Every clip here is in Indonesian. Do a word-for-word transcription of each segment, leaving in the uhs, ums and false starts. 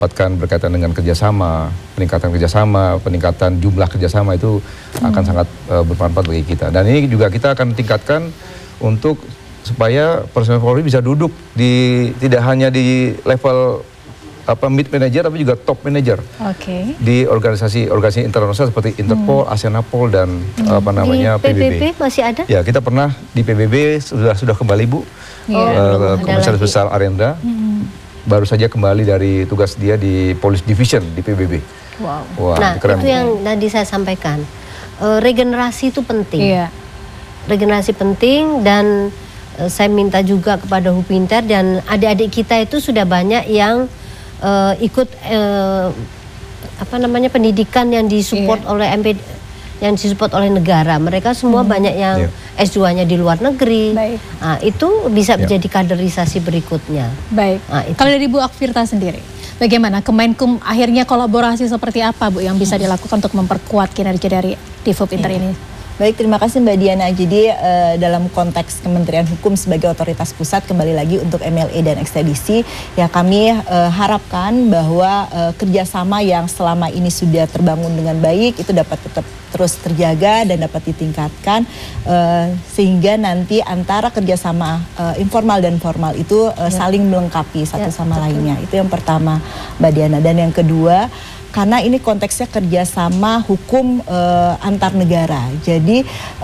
dapatkan berkaitan dengan kerjasama, peningkatan kerjasama, peningkatan jumlah kerjasama itu hmm. akan sangat uh, bermanfaat bagi kita. Dan ini juga kita akan tingkatkan untuk supaya personel Polri bisa duduk di tidak hanya di level apa mid manager tapi juga top manager okay. di organisasi-organisasi internasional seperti Interpol, hmm. ASEANAPOL dan hmm. apa namanya di P B B. P B B masih ada? Ya, kita pernah di P B B sudah sudah kembali Bu, yeah. uh, Komisaris Besar Arenda hmm. baru saja kembali dari tugas dia di Police Division di P B B. Wow. Wah, nah keren. Itu yang tadi saya sampaikan, uh, regenerasi itu penting. Yeah. Regenerasi penting dan uh, saya minta juga kepada Hupinter dan adik-adik kita itu sudah banyak yang Uh, ikut uh, apa namanya pendidikan yang disupport yeah. oleh M P, yang disupport oleh negara. Mereka semua hmm. banyak yang yeah. S dua-nya di luar negeri. Nah, itu bisa yeah. menjadi kaderisasi berikutnya. Baik. Nah, kalau dari Bu Akvirta sendiri, bagaimana Kemenkum akhirnya kolaborasi seperti apa Bu yang bisa dilakukan untuk memperkuat kinerja dari Divhupinter yeah. ini? Baik, terima kasih Mbak Diana. Jadi uh, dalam konteks Kementerian Hukum sebagai otoritas pusat, kembali lagi untuk M L E dan ekstradisi, ya kami uh, harapkan bahwa uh, kerjasama yang selama ini sudah terbangun dengan baik itu dapat tetap terus terjaga dan dapat ditingkatkan uh, sehingga nanti antara kerjasama uh, informal dan formal itu uh, ya. saling melengkapi satu ya, sama betul. lainnya. Itu yang pertama Mbak Diana. Dan yang kedua, karena ini konteksnya kerjasama hukum uh, antar negara, jadi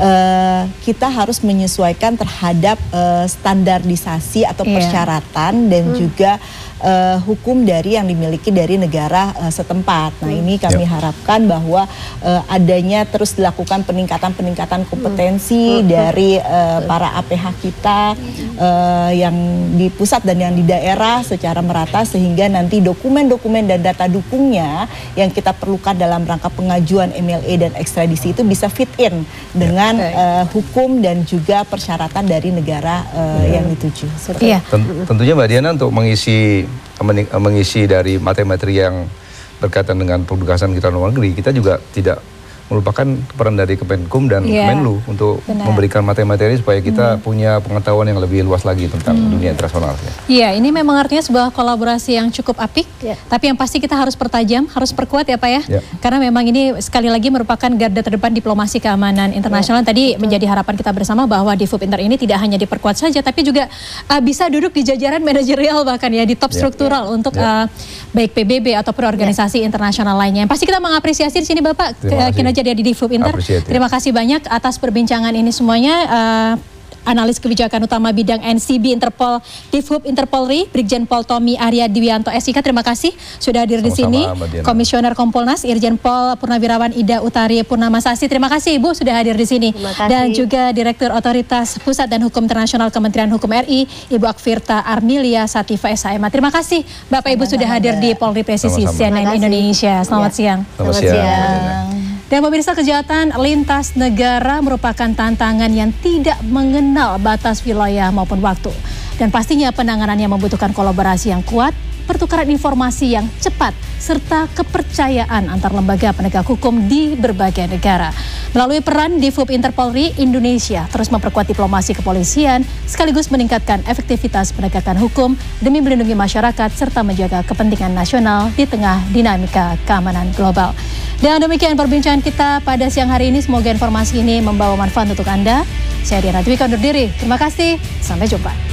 uh, kita harus menyesuaikan terhadap uh, standarisasi atau yeah. persyaratan dan hmm. juga uh, hukum dari yang dimiliki dari negara uh, setempat. Nah hmm. ini kami yeah. harapkan bahwa uh, adanya terus dilakukan peningkatan-peningkatan kompetensi hmm. dari uh, para A P H kita uh, yang di pusat dan yang di daerah secara merata sehingga nanti dokumen-dokumen dan data dukungnya yang kita perlukan dalam rangka pengajuan M L E dan ekstradisi itu bisa fit in dengan ya, uh, hukum dan juga persyaratan dari negara uh, ya. yang dituju. Iya. Tentunya Mbak Diana untuk mengisi mengisi dari materi-materi yang berkaitan dengan penugasan kita luar negeri, kita juga tidak merupakan peran dari Kemenkum dan yeah. Menlu untuk Benar. memberikan materi-materi supaya kita hmm. punya pengetahuan yang lebih luas lagi tentang hmm. dunia internasional. Iya, ini memang artinya sebuah kolaborasi yang cukup apik, yeah. tapi yang pasti kita harus pertajam, harus perkuat ya Pak ya, yeah. karena memang ini sekali lagi merupakan garda terdepan diplomasi keamanan internasional. Yeah. Tadi yeah. menjadi harapan kita bersama bahwa Divhupinter ini tidak hanya diperkuat saja, tapi juga uh, bisa duduk di jajaran manajerial bahkan ya di top yeah. struktural yeah. untuk yeah. Uh, baik P B B ataupun organisasi yeah. internasional lainnya. Yang pasti kita mengapresiasi di sini Bapak kinerja jadi di Divhupinter. Terima kasih banyak atas perbincangan ini semuanya. Uh, Analis kebijakan utama bidang N C B Interpol Divhupinter Polri, Brigjen Pol Tommy Arya Dwianto S I K. Terima kasih sudah hadir di sini. Komisioner Kompolnas Irjen Pol Purnawirawan Ida Utari Purnamasasi. Terima kasih Ibu sudah hadir di sini. Dan juga Direktur Otoritas Pusat dan Hukum Internasional Kementerian Hukum R I, Ibu Akvirta Armilia Sativa S H M A. Terima kasih Bapak Ibu sudah hadir di Polri Presisi C N N Indonesia. Selamat ya. siang. Selamat, Selamat siang. siang. Dan pemirsa, kejahatan lintas negara merupakan tantangan yang tidak mengenal batas wilayah maupun waktu. Dan pastinya penanganannya membutuhkan kolaborasi yang kuat, pertukaran informasi yang cepat, serta kepercayaan antar lembaga penegak hukum di berbagai negara. Melalui peran Divhupinter Polri, Indonesia terus memperkuat diplomasi kepolisian, sekaligus meningkatkan efektivitas penegakan hukum demi melindungi masyarakat serta menjaga kepentingan nasional di tengah dinamika keamanan global. Dan demikian perbincangan kita pada siang hari ini. Semoga informasi ini membawa manfaat untuk Anda. Saya Diana Dwika undur diri. Terima kasih. Sampai jumpa.